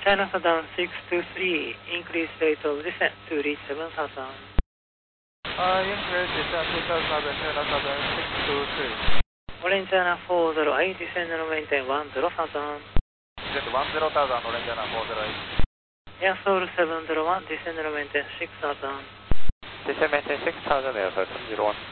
China Southern 623, increase rate of descent to reach 7000. Increase descent to 7000, China Southern 623. Orange China 408, descend and maintain 10,000. Descend 10,000, Orange China 408. Air Seoul 701, descend and maintain 6000. Descend maintain 6000, Air Seoul 701.